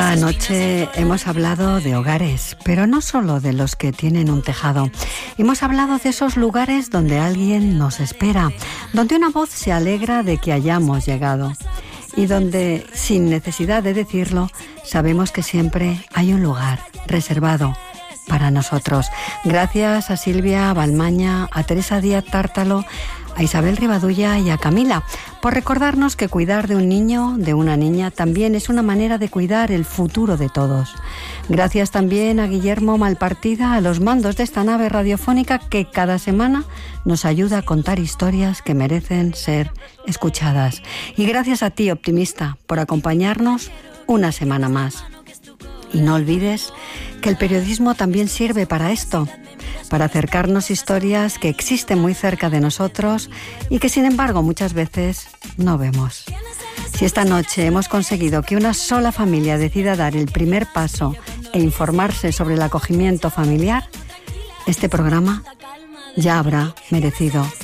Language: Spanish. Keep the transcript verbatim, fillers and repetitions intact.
Esta noche hemos hablado de hogares, pero no solo de los que tienen un tejado. Hemos hablado de esos lugares donde alguien nos espera, donde una voz se alegra de que hayamos llegado y donde, sin necesidad de decirlo, sabemos que siempre hay un lugar reservado para nosotros. Gracias a Silvia Balmaña, a Teresa Díaz Tártalo, a Isabel Rivadulla y a Camila por recordarnos que cuidar de un niño, de una niña, también es una manera de cuidar el futuro de todos. Gracias también a Guillermo Malpartida, a los mandos de esta nave radiofónica que cada semana nos ayuda a contar historias que merecen ser escuchadas. Y gracias a ti, optimista, por acompañarnos una semana más. Y no olvides que el periodismo también sirve para esto, para acercarnos historias que existen muy cerca de nosotros y que sin embargo muchas veces no vemos. Si esta noche hemos conseguido que una sola familia decida dar el primer paso e informarse sobre el acogimiento familiar, este programa ya habrá merecido